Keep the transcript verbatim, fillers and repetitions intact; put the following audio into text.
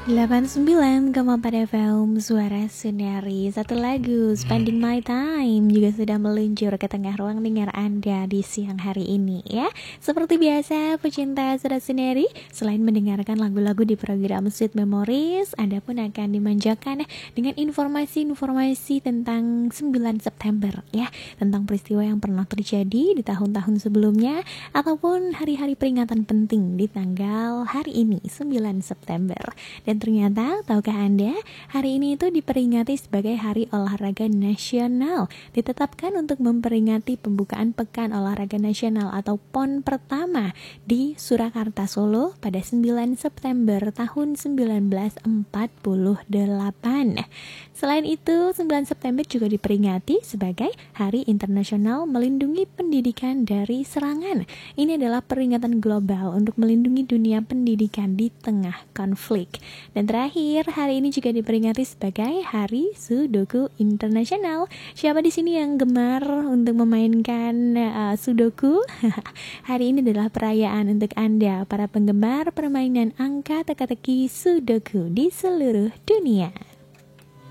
delapan puluh sembilan koma empat F M Suara Sendiri. Satu lagu Spending My Time juga sudah meluncur ke tengah ruang dengar Anda di siang hari ini ya. Seperti biasa pecinta Suara Sendiri, selain mendengarkan lagu-lagu di program Sweet Memories, Anda pun akan dimanjakan dengan informasi-informasi tentang sembilan September ya, tentang peristiwa yang pernah terjadi di tahun-tahun sebelumnya ataupun hari-hari peringatan penting di tanggal hari ini sembilan September. Dan ternyata, tahukah Anda, hari ini itu diperingati sebagai Hari Olahraga Nasional, ditetapkan untuk memperingati pembukaan Pekan Olahraga Nasional atau PON pertama di Surakarta, Solo pada sembilan September tahun seribu sembilan ratus empat puluh delapan. Selain itu, sembilan September juga diperingati sebagai Hari Internasional Melindungi Pendidikan dari Serangan. Ini adalah peringatan global untuk melindungi dunia pendidikan di tengah konflik. Dan terakhir, hari ini juga diperingati sebagai Hari Sudoku Internasional. Siapa di sini yang gemar untuk memainkan uh, Sudoku? Hari ini adalah perayaan untuk Anda, para penggemar permainan angka teka-teki Sudoku di seluruh dunia.